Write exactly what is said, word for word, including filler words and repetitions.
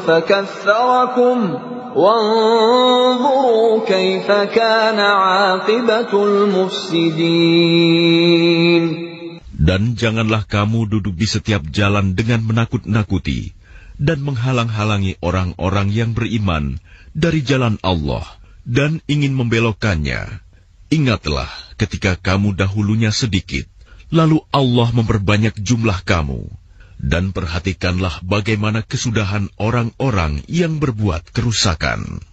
فكثركم وانظروا كيف كان عاقبة المفسدين. Dan janganlah kamu duduk di setiap jalan dengan menakut-nakuti dan menghalang-halangi orang-orang yang beriman dari jalan Allah dan ingin membelokkannya. Ingatlah ketika kamu dahulunya sedikit, lalu Allah memperbanyak jumlah kamu. Dan perhatikanlah bagaimana kesudahan orang-orang yang berbuat kerusakan.